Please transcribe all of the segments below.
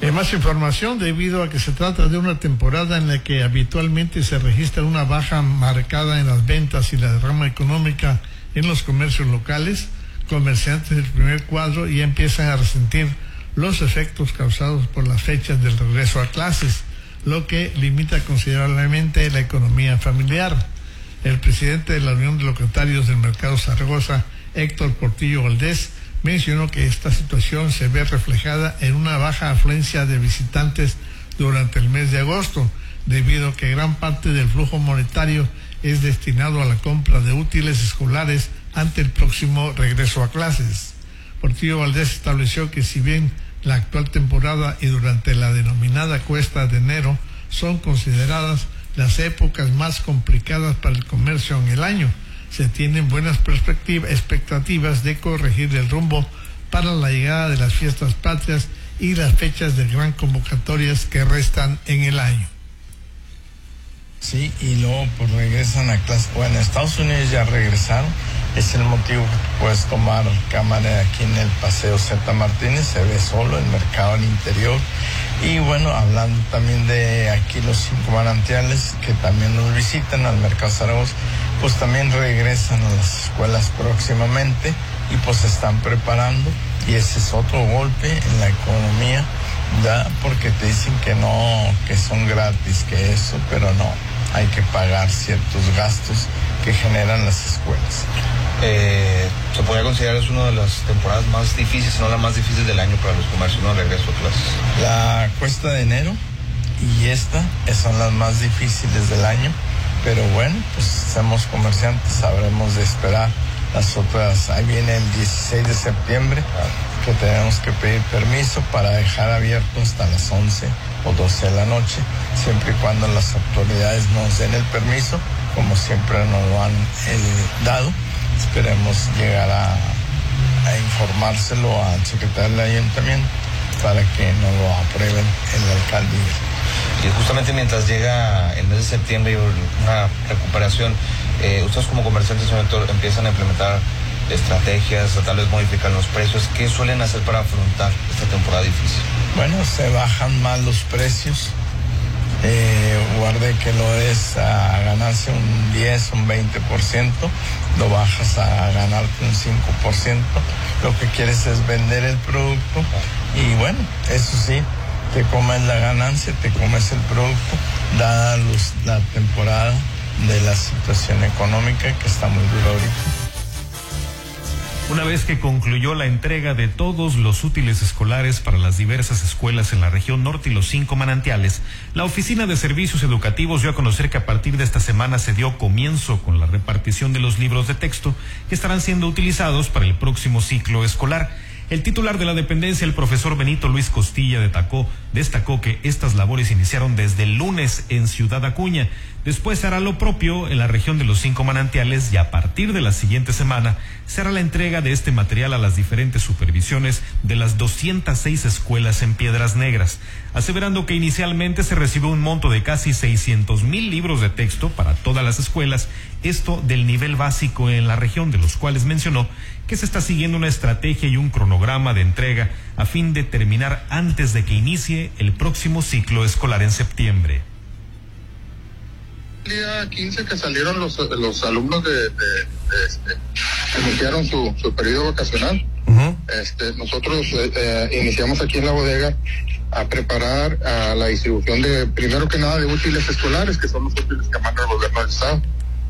Más información, debido a que se trata de una temporada en la que habitualmente se registra una baja marcada en las ventas y la derrama económica en los comercios locales, comerciantes del primer cuadro ya empiezan a resentir los efectos causados por las fechas del regreso a clases, lo que limita considerablemente la economía familiar. El presidente de la Unión de Locatarios del Mercado Zaragoza, Héctor Portillo Valdés, mencionó que esta situación se ve reflejada en una baja afluencia de visitantes durante el mes de agosto, debido a que gran parte del flujo monetario es destinado a la compra de útiles escolares ante el próximo regreso a clases. Portillo Valdés estableció que si bien la actual temporada y durante la denominada cuesta de enero son consideradas las épocas más complicadas para el comercio en el año, se tienen buenas expectativas de corregir el rumbo para la llegada de las fiestas patrias y las fechas de gran convocatorias que restan en el año. Sí, y luego pues regresan a clase. Bueno, en Estados Unidos ya regresaron. Es el motivo que puedes tomar cámara aquí en el Paseo Santa Martínez, se ve solo el mercado al interior. Y bueno, hablando también de aquí los 5 manantiales que también nos visitan al Mercado Zaragoza, pues también regresan a las escuelas próximamente y pues se están preparando, y ese es otro golpe en la economía, ¿verdad? Porque te dicen que no, que son gratis, que eso, pero no, hay que pagar ciertos gastos que generan las escuelas. Se podría considerar es una de las temporadas más difíciles, si no la más difícil del año para los comercios, ¿no? Regreso a clases. La cuesta de enero y esta son las más difíciles del año, pero bueno, pues somos comerciantes, sabremos de esperar las otras. Ahí viene el 16 de septiembre, que tenemos que pedir permiso para dejar abierto hasta las 11 o 12 de la noche, siempre y cuando las autoridades nos den el permiso, como siempre nos lo han dado. Esperemos llegar a informárselo al secretario del ayuntamiento para que nos lo aprueben el alcalde. Y justamente mientras llega el mes de septiembre y una recuperación, ustedes como comerciantes, señor Héctor, empiezan a implementar estrategias, tal vez modifican los precios. ¿Qué suelen hacer para afrontar esta temporada difícil? Bueno, se bajan más los precios. Guarde que lo es a ganarse un 10, un 20%, lo bajas a ganarte un 5%. Lo que quieres es vender el producto y bueno, eso sí, te comes la ganancia, te comes el producto, dada la temporada de la situación económica que está muy dura ahorita. Una vez que concluyó la entrega de todos los útiles escolares para las diversas escuelas en la región norte y los 5 manantiales, la Oficina de Servicios Educativos dio a conocer que a partir de esta semana se dio comienzo con la repartición de los libros de texto que estarán siendo utilizados para el próximo ciclo escolar. El titular de la dependencia, el profesor Benito Luis Costilla, destacó que estas labores iniciaron desde el lunes en Ciudad Acuña. Después se hará lo propio en la región de los 5 manantiales y a partir de la siguiente semana se hará la entrega de este material a las diferentes supervisiones de las 206 escuelas en Piedras Negras, aseverando que inicialmente se recibió un monto de casi 600,000 libros de texto para todas las escuelas, esto del nivel básico en la región, de los cuales mencionó que se está siguiendo una estrategia y un cronograma de entrega a fin de terminar antes de que inicie el próximo ciclo escolar en septiembre. El día 15 que salieron los alumnos que iniciaron su periodo vacacional, nosotros iniciamos aquí en la bodega a preparar a la distribución de, primero que nada, de útiles escolares, que son los útiles que manda el gobierno del estado.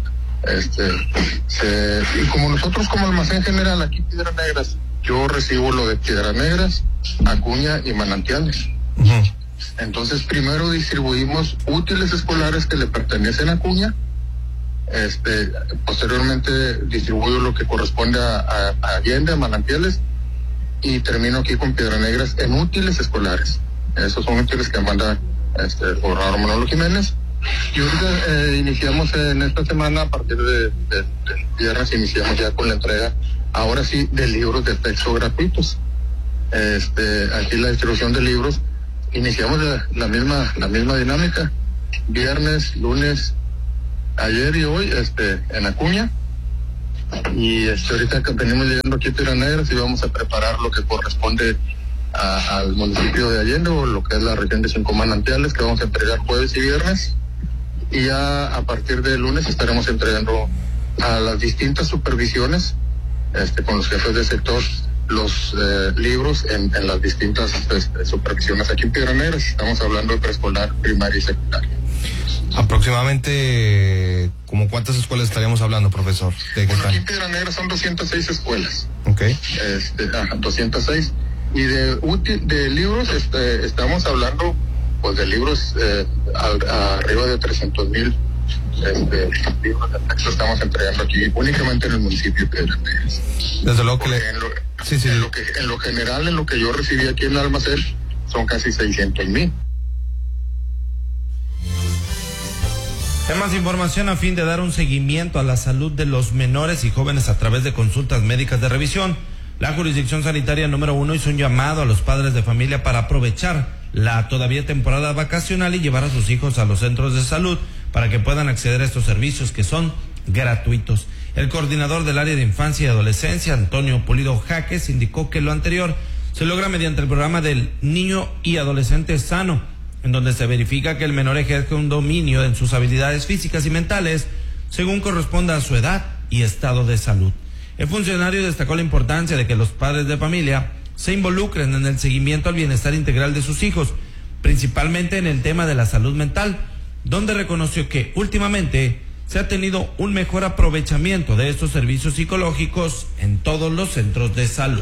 Y como nosotros como almacén general aquí Piedras Negras, yo recibo lo de Piedras Negras, Acuña y Manantiales. Entonces primero distribuimos útiles escolares que le pertenecen a Acuña, posteriormente distribuyo lo que corresponde a Allende, a Manantiales, y termino aquí con Piedras Negras en útiles escolares. Esos son útiles que manda el gobernador Manolo Jiménez. Y ahorita iniciamos en esta semana, a partir de viernes, iniciamos ya con la entrega, ahora sí, de libros de texto gratuitos. Aquí la distribución de libros, iniciamos la misma dinámica, viernes, lunes, ayer y hoy, en Acuña, y ahorita que venimos llegando aquí a Piedras Negras y vamos a preparar lo que corresponde al municipio de Allende, o lo que es la región de 5 manantiales, que vamos a entregar jueves y viernes, y ya a partir del lunes estaremos entregando a las distintas supervisiones, con los jefes de sector, los libros en las distintas supervisiones aquí en Piedras Negras. Estamos hablando de preescolar, primaria y secundaria. Aproximadamente, ¿como cuántas escuelas estaríamos hablando, profesor? Bueno, aquí en Piedras Negras son 206 escuelas. Okay. 206. Y de libros, estamos hablando, pues, de libros arriba de 300,000 libros de texto estamos entregando aquí, únicamente en el municipio de Piedras Negras. Desde luego que en lo general, en lo que yo recibí aquí en el almacén, son casi 600,000. En más información, a fin de dar un seguimiento a la salud de los menores y jóvenes a través de consultas médicas de revisión, la Jurisdicción Sanitaria número 1 hizo un llamado a los padres de familia para aprovechar la todavía temporada vacacional y llevar a sus hijos a los centros de salud para que puedan acceder a estos servicios que son gratuitos. El coordinador del área de infancia y adolescencia, Antonio Pulido Jaques, indicó que lo anterior se logra mediante el programa del Niño y Adolescente Sano, en donde se verifica que el menor ejerce un dominio en sus habilidades físicas y mentales según corresponda a su edad y estado de salud. El funcionario destacó la importancia de que los padres de familia se involucren en el seguimiento al bienestar integral de sus hijos, principalmente en el tema de la salud mental, donde reconoció que últimamente se ha tenido un mejor aprovechamiento de estos servicios psicológicos en todos los centros de salud.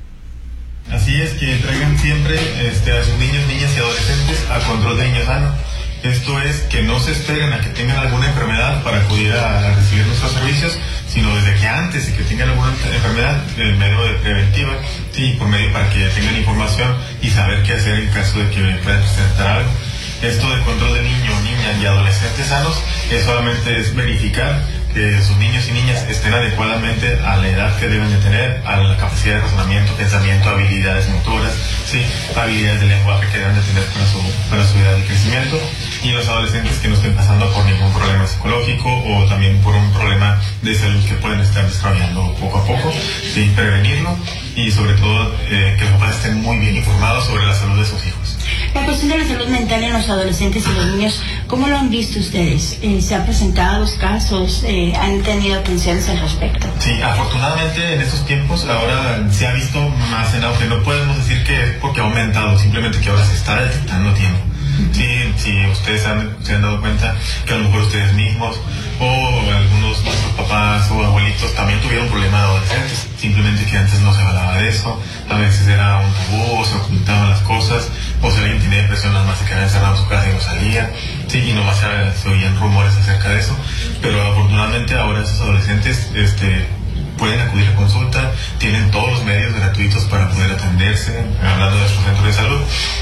Así es, que traigan siempre a sus niños, niñas y adolescentes a control de niño sano. Esto es, que no se esperen a que tengan alguna enfermedad para acudir a recibir nuestros servicios, sino desde que antes de que tengan alguna enfermedad, en medio de preventiva, sí, por medio para que tengan información y saber qué hacer en caso de que puedan presentar algo. Esto de control de niños, niñas y adolescentes sanos solamente es verificar que sus niños y niñas estén adecuadamente a la edad que deben de tener, a la capacidad de razonamiento, pensamiento, habilidades motoras, sí, habilidades de lenguaje que deben de tener para su edad de crecimiento, y los adolescentes que no estén pasando por ningún problema psicológico o también por un problema de salud que pueden estar desarrollando poco a poco, sí, prevenirlo, y sobre todo que los papás estén muy bien informados sobre la salud de sus hijos. La cuestión de la salud mental en los adolescentes y los niños, ¿cómo lo han visto ustedes? ¿Se han presentado los casos? ¿Han tenido atenciones al respecto? Sí, afortunadamente en estos tiempos ahora se ha visto más en auge. No podemos decir que es porque ha aumentado, simplemente que ahora se está detectando a tiempo. Sí, ustedes se han dado cuenta que a lo mejor ustedes mismos o algunos de nuestros papás o abuelitos también tuvieron problemas de adolescentes, simplemente que antes no se hablaba de eso, a veces era un tabú, se ocultaban las cosas, o si alguien tenía depresión nada más se quedaba encerrado en su casa y no salía, sí, y nomás se oían rumores acerca de eso, pero afortunadamente ahora esos adolescentes pueden acudir a consulta, tienen todos los medios gratuitos para poder atenderse, hablando de nuestro centro de salud,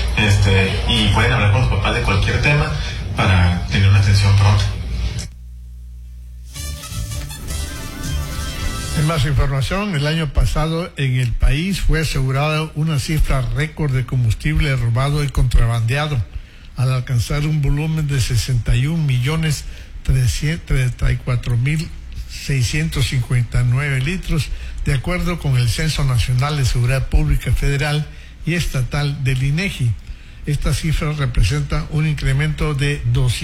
y pueden hablar con los papás de cualquier tema para tener una atención pronta. En más información, el año pasado en el país fue asegurada una cifra récord de combustible robado y contrabandeado, al alcanzar un volumen de 61.334.659 litros, de acuerdo con el Censo Nacional de Seguridad Pública Federal y Estatal del INEGI. Esta cifra representa un incremento de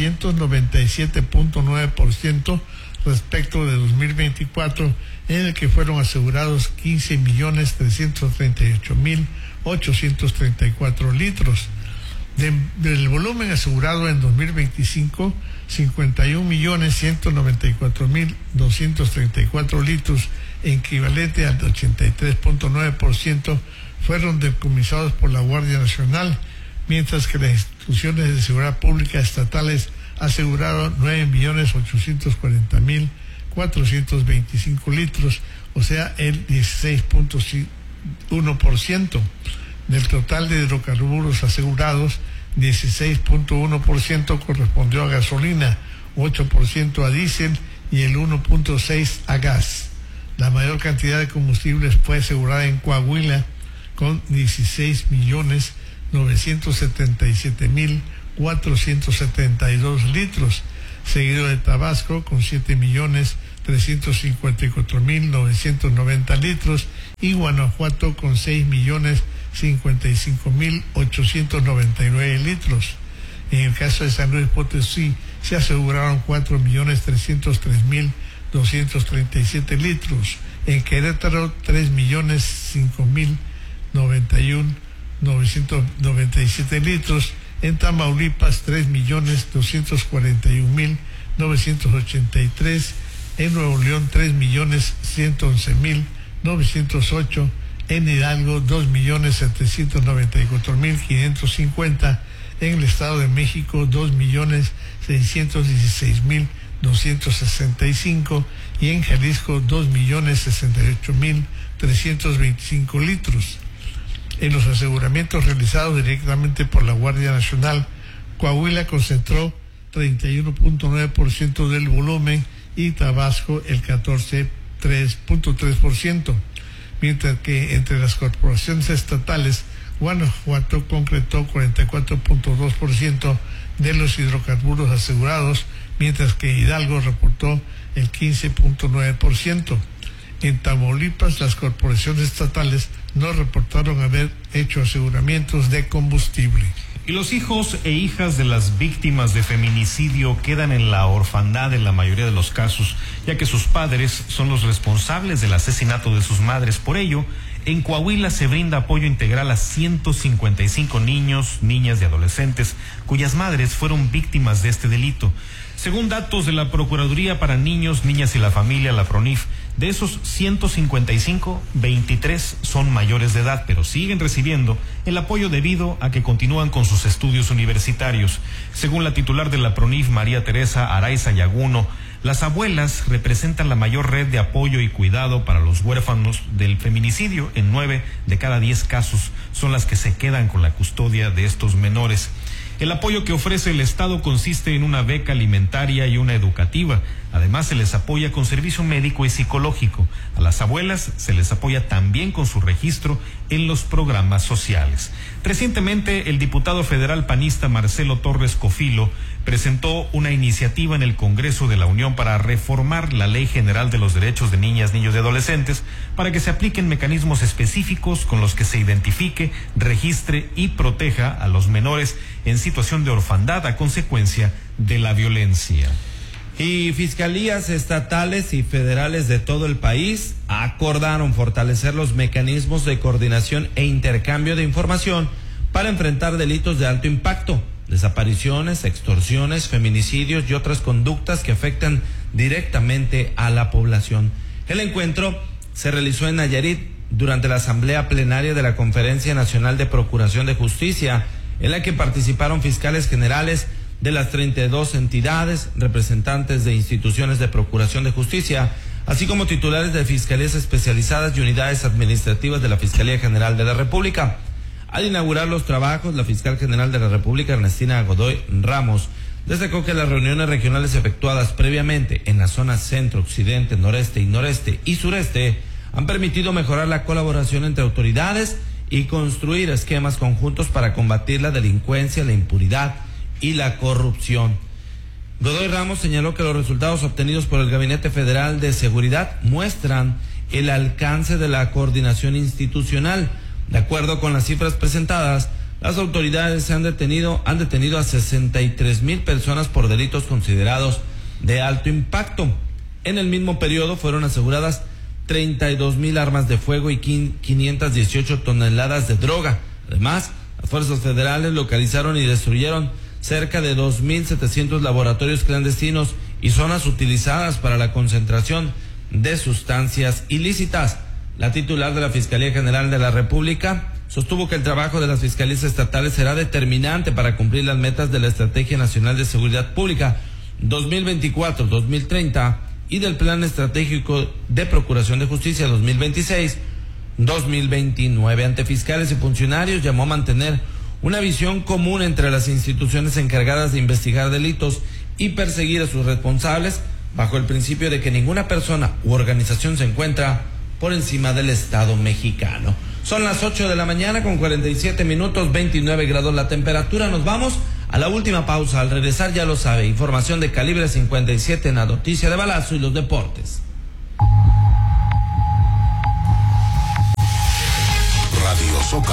297.9% respecto de 2024, en el que fueron asegurados 15.338.834 litros. Del volumen asegurado en 2025, 51.194.234 litros, equivalente al 83.9%, fueron decomisados por la Guardia Nacional, mientras que las instituciones de seguridad pública estatales aseguraron 9.840.425 litros, o sea, el 16.1%. Del total de hidrocarburos asegurados, 16.1% correspondió a gasolina, 8% a diésel y el 1.6% a gas. La mayor cantidad de combustibles fue asegurada en Coahuila, con 16.977.472 litros, seguido de Tabasco con 7.354.990 litros y Guanajuato con 6.700.000 55.899 litros. En el caso de San Luis Potosí se aseguraron 4.303.237 litros. En Querétaro 3.05.091.997 litros. En Tamaulipas 3.241.983. En Nuevo León 3.111.908. En Hidalgo 2.794.550. En el Estado de México 2.616.265 y en Jalisco 2.068.325 litros. En los aseguramientos realizados directamente por la Guardia Nacional, Coahuila concentró 31.9% del volumen y Tabasco el 14.3%, mientras que entre las corporaciones estatales, Guanajuato concretó 44.2% de los hidrocarburos asegurados, mientras que Hidalgo reportó el 15.9%. En Tamaulipas, las corporaciones estatales no reportaron haber hecho aseguramientos de combustible. Y los hijos e hijas de las víctimas de feminicidio quedan en la orfandad en la mayoría de los casos, ya que sus padres son los responsables del asesinato de sus madres. Por ello, en Coahuila se brinda apoyo integral a 155 niños, niñas y adolescentes cuyas madres fueron víctimas de este delito. Según datos de la Procuraduría para Niños, Niñas y la Familia, la PRONIF, de esos 155, 23 son mayores de edad, pero siguen recibiendo el apoyo debido a que continúan con sus estudios universitarios. Según la titular de la PRONIF, María Teresa Araiza Yaguno, las abuelas representan la mayor red de apoyo y cuidado para los huérfanos del feminicidio. En 9 de cada 10 casos son las que se quedan con la custodia de estos menores. El apoyo que ofrece el Estado consiste en una beca alimentaria y una educativa. Además, se les apoya con servicio médico y psicológico. A las abuelas se les apoya también con su registro en los programas sociales. Recientemente, el diputado federal panista Marcelo Torres Cofilo presentó una iniciativa en el Congreso de la Unión para reformar la Ley General de los Derechos de Niñas, Niños y Adolescentes para que se apliquen mecanismos específicos con los que se identifique, registre y proteja a los menores en situación de orfandad a consecuencia de la violencia. Y fiscalías estatales y federales de todo el país acordaron fortalecer los mecanismos de coordinación e intercambio de información para enfrentar delitos de alto impacto, desapariciones, extorsiones, feminicidios y otras conductas que afectan directamente a la población. El encuentro se realizó en Nayarit durante la asamblea plenaria de la Conferencia Nacional de Procuración de Justicia, en la que participaron fiscales generales de las 32 entidades, representantes de instituciones de procuración de justicia, así como titulares de fiscalías especializadas y unidades administrativas de la Fiscalía General de la República. Al inaugurar los trabajos, la fiscal general de la República, Ernestina Godoy Ramos, destacó que las reuniones regionales efectuadas previamente en las zonas centro, occidente, noreste y sureste han permitido mejorar la colaboración entre autoridades y construir esquemas conjuntos para combatir la delincuencia, la impunidad y la corrupción. Godoy Ramos señaló que los resultados obtenidos por el Gabinete Federal de Seguridad muestran el alcance de la coordinación institucional. De acuerdo con las cifras presentadas, las autoridades han detenido a 63,000 personas por delitos considerados de alto impacto. En el mismo periodo fueron aseguradas 32,000 armas de fuego y 518 toneladas de droga. Además, las fuerzas federales localizaron y destruyeron cerca de 2,700 laboratorios clandestinos y zonas utilizadas para la concentración de sustancias ilícitas. La titular de la Fiscalía General de la República sostuvo que el trabajo de las fiscalías estatales será determinante para cumplir las metas de la Estrategia Nacional de Seguridad Pública 2024-2030 y del Plan Estratégico de Procuración de Justicia 2026-2029. Ante fiscales y funcionarios, llamó a mantener una visión común entre las instituciones encargadas de investigar delitos y perseguir a sus responsables, bajo el principio de que ninguna persona u organización se encuentra por encima del Estado mexicano. Son las 8 de la mañana con 47 minutos, 29 grados la temperatura. Nos vamos a la última pausa. Al regresar, ya lo sabe, información de calibre 57 en la noticia de balazo y los deportes. Radio Zócalo Noticias.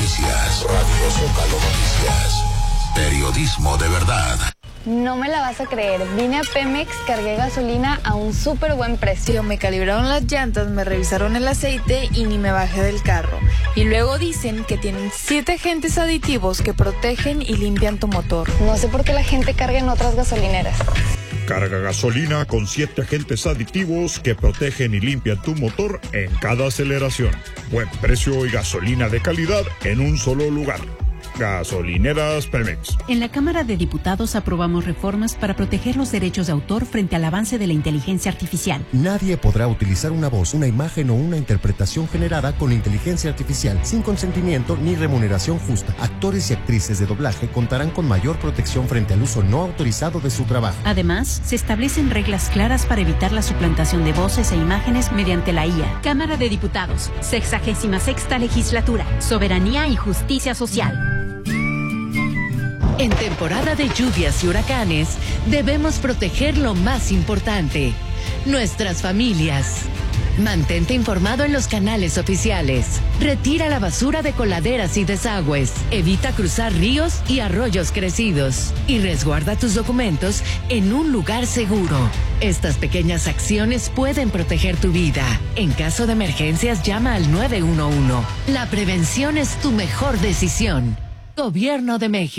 Noticias. Radio Zócalo Noticias. Periodismo de verdad. No me la vas a creer, vine a Pemex, cargué gasolina a un súper buen precio. Me calibraron las llantas, me revisaron el aceite y ni me bajé del carro. Y luego dicen que tienen 7 agentes aditivos que protegen y limpian tu motor. No sé por qué la gente carga en otras gasolineras. Carga gasolina con 7 agentes aditivos que protegen y limpian tu motor en cada aceleración. Buen precio y gasolina de calidad en un solo lugar. Gasolineras Pemex. En la Cámara de Diputados aprobamos reformas para proteger los derechos de autor frente al avance de la inteligencia artificial. Nadie podrá utilizar una voz, una imagen o una interpretación generada con inteligencia artificial sin consentimiento ni remuneración justa. Actores y actrices de doblaje contarán con mayor protección frente al uso no autorizado de su trabajo. Además, se establecen reglas claras para evitar la suplantación de voces e imágenes mediante la IA. Cámara de Diputados, 66ª Legislatura, Soberanía y Justicia Social. En temporada de lluvias y huracanes, debemos proteger lo más importante, nuestras familias. Mantente informado en los canales oficiales. Retira la basura de coladeras y desagües. Evita cruzar ríos y arroyos crecidos. Y resguarda tus documentos en un lugar seguro. Estas pequeñas acciones pueden proteger tu vida. En caso de emergencias, llama al 911. La prevención es tu mejor decisión. Gobierno de México.